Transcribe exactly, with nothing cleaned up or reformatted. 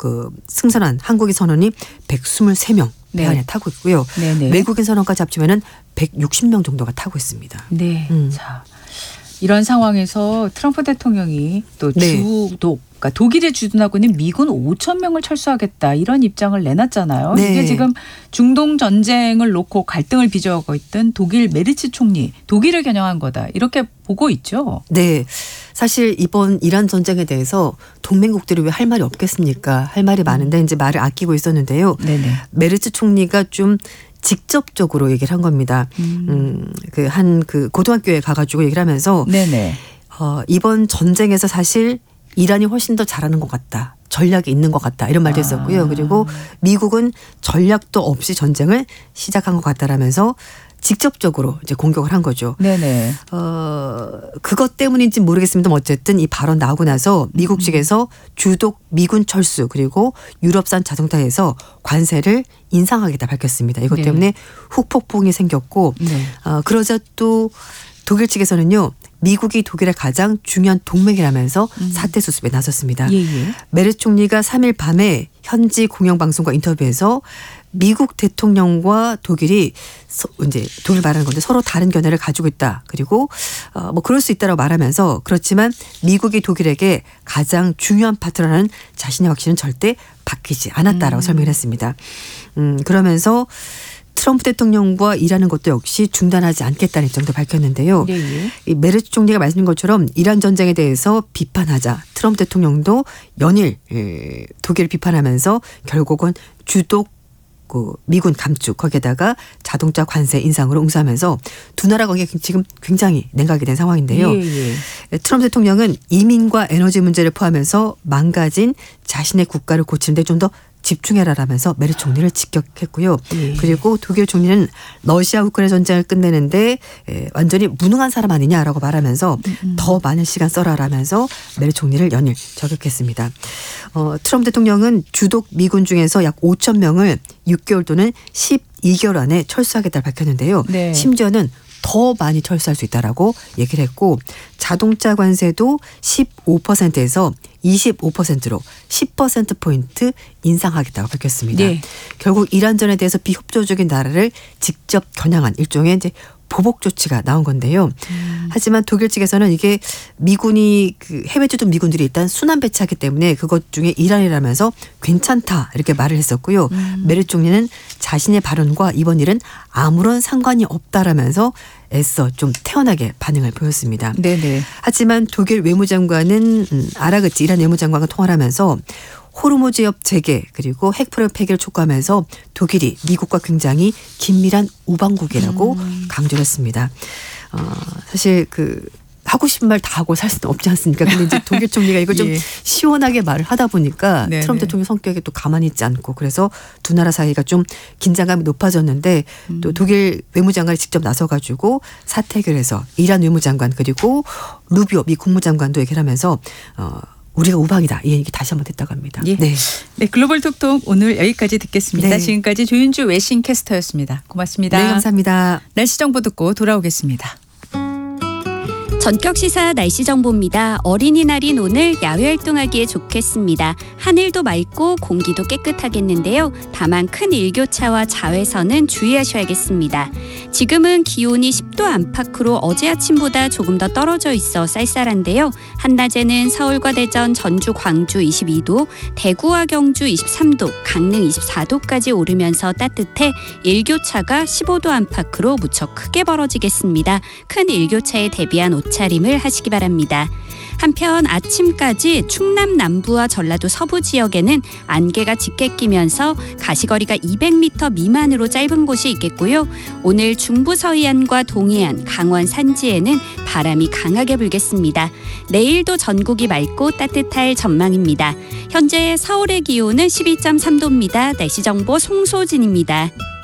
그 승선한 한국인 선원이 백이십삼 명 배 안에 네. 타고 있고요. 네네. 외국인 선원까지 합치면은 백육십 명 정도가 타고 있습니다. 네. 음. 자, 이런 상황에서 트럼프 대통령이 또 네. 주독, 그러니까 독일에 주둔하고 있는 미군 오천 명을 철수하겠다 이런 입장을 내놨잖아요. 네. 이게 지금 중동 전쟁을 놓고 갈등을 빚어가고 있던 독일 메르츠 총리, 독일을 겨냥한 거다 이렇게 보고 있죠. 네. 사실 이번 이란 전쟁에 대해서 동맹국들이 왜 할 말이 없겠습니까? 할 말이 많은데 이제 말을 아끼고 있었는데요. 네네. 메르츠 총리가 좀 직접적으로 얘기를 한 겁니다. 음, 음 그 한 그 고등학교에 가가지고 얘기를 하면서 네네. 어, 이번 전쟁에서 사실 이란이 훨씬 더 잘하는 것 같다. 전략이 있는 것 같다. 이런 말도 했었고요. 아. 그리고 미국은 전략도 없이 전쟁을 시작한 것 같다라면서 직접적으로 이제 공격을 한 거죠. 네네. 어, 그것 때문인지 모르겠습니다. 어쨌든 이 발언 나오고 나서 미국 측에서 주독 미군 철수 그리고 유럽산 자동차에서 관세를 인상하겠다 밝혔습니다. 이것 때문에 네. 후폭풍이 생겼고 네. 어, 그러자 또 독일 측에서는요. 미국이 독일의 가장 중요한 동맹이라면서 음. 사태 수습에 나섰습니다. 예예. 메르츠 총리가 삼 일 밤에 현지 공영방송과 인터뷰에서 미국 대통령과 독일이 서, 이제 독일 말하는 건데 서로 다른 견해를 가지고 있다. 그리고 어, 뭐 그럴 수 있다라고 말하면서 그렇지만 미국이 독일에게 가장 중요한 파트너라는 자신의 확신은 절대 바뀌지 않았다라고 음. 설명을 했습니다. 음, 그러면서 트럼프 대통령과 일하는 것도 역시 중단하지 않겠다는 입장도 밝혔는데요. 네. 이 메르츠 총리가 말씀드린 것처럼 이란 전쟁에 대해서 비판하자 트럼프 대통령도 연일 독일을 비판하면서 결국은 주독 그 미군 감축 거기에다가 자동차 관세 인상으로 응수하면서 두 나라 관계가 지금 굉장히 냉각이 된 상황인데요. 예, 예. 트럼프 대통령은 이민과 에너지 문제를 포함해서 망가진 자신의 국가를 고치는데 좀 더 집중해라라면서 메르츠 총리를 직격했고요. 예. 그리고 독일 총리는 러시아 우크라이나 전쟁을 끝내는데 완전히 무능한 사람 아니냐라고 말하면서 음. 더 많은 시간 써라라면서 메르츠 총리를 연일 저격했습니다. 어, 트럼프 대통령은 주독 미군 중에서 약 오천 명을 육 개월 또는 십이 개월 안에 철수하겠다고 밝혔는데요. 네. 심지어는 더 많이 철수할 수 있다라고 얘기를 했고 자동차 관세도 십오 퍼센트에서 이십오 퍼센트로 십 퍼센트포인트 인상하겠다고 밝혔습니다. 네. 결국 이란전에 대해서 비협조적인 나라를 직접 겨냥한 일종의 이제 보복 조치가 나온 건데요. 음. 하지만 독일 측에서는 이게 미군이 그 해외 주둔 미군들이 일단 순환 배치하기 때문에 그것 중에 이란이라면서 괜찮다 이렇게 말을 했었고요. 음. 메르츠 총리는 자신의 발언과 이번 일은 아무런 상관이 없다라면서 애써 좀 태연하게 반응을 보였습니다. 네네. 하지만 독일 외무장관은 음, 아라그치 이란 외무장관과 통화를 하면서 호르무즈협 재개 그리고 핵 프로그램 폐기를 촉구하면서 독일이 미국과 굉장히 긴밀한 우방국이라고 음. 강조를 했습니다. 어, 사실 그 하고 싶은 말 다 하고 살 수는 없지 않습니까? 근데 이제 독일 총리가 이걸 좀 예. 시원하게 말을 하다 보니까 네네. 트럼프 대통령 성격이 또 가만히 있지 않고 그래서 두 나라 사이가 좀 긴장감이 높아졌는데 음. 또 독일 외무장관이 직접 나서가지고 사태 해결해서 이란 외무장관 그리고 루비오 미 국무장관도 얘기를 하면서 어, 우리가 우방이다. 이 얘기 다시 한번 됐다고 합니다. 예. 네. 네, 글로벌 톡톡 오늘 여기까지 듣겠습니다. 네. 지금까지 조윤주 외신캐스터였습니다. 고맙습니다. 네, 감사합니다. 날씨 정보 듣고 돌아오겠습니다. 전격시사 날씨 정보입니다. 어린이날인 오늘 야외 활동하기에 좋겠습니다. 하늘도 맑고 공기도 깨끗하겠는데요. 다만 큰 일교차와 자외선은 주의하셔야겠습니다. 지금은 기온이 십 도 안팎으로 어제 아침보다 조금 더 떨어져 있어 쌀쌀한데요. 한낮에는 서울과 대전, 전주, 광주 이십이 도, 대구와 경주 이십삼 도, 강릉 이십사 도까지 오르면서 따뜻해 일교차가 십오 도 안팎으로 무척 크게 벌어지겠습니다. 큰 일교차에 대비한 옷차림을 하시기 바랍니다. 한편 아침까지 충남 남부와 전라도 서부 지역에는 안개가 짙게 끼면서 가시거리가 이백 미터 미만으로 짧은 곳이 있겠고요. 오늘 중부 서해안과 동해안, 강원 산지에는 바람이 강하게 불겠습니다. 내일도 전국이 맑고 따뜻할 전망입니다. 현재 서울의 기온은 십이 점 삼 도입니다. 날씨 정보 송소진입니다.